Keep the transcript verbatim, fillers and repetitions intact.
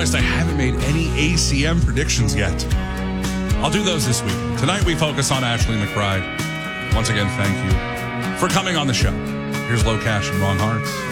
realized I haven't made any A C M predictions yet. I'll do those this week. Tonight we focus on Ashley McBryde. Once again, thank you for coming on the show. Here's Low Cash and Wrong Hearts.